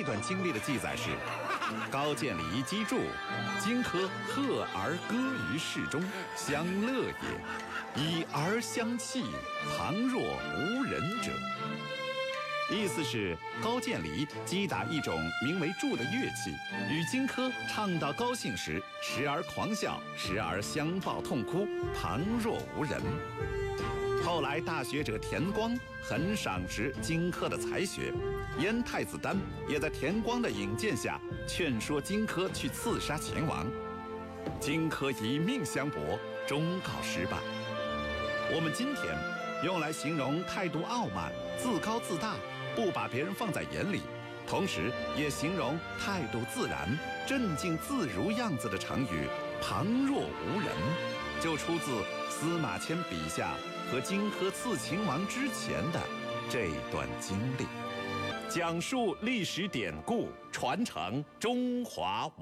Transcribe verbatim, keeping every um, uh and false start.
这段经历的记载是：高渐离击筑，荆轲贺而歌于市中，相乐也。以而相弃，旁若无人者。意思是高渐离击打一种名为筑的乐器，与荆轲唱到高兴时，时而狂笑，时而相抱痛哭，旁若无人。后来大学者田光很赏识荆轲的才学，燕太子丹也在田光的引荐下劝说荆轲去刺杀秦王。荆轲以命相搏，终告失败。我们今天用来形容态度傲慢、自高自大、不把别人放在眼里，同时也形容态度自然、镇静自如样子的成语“旁若无人”，就出自司马迁笔下和荆轲刺秦王之前的这段经历，讲述历史典故，传承中华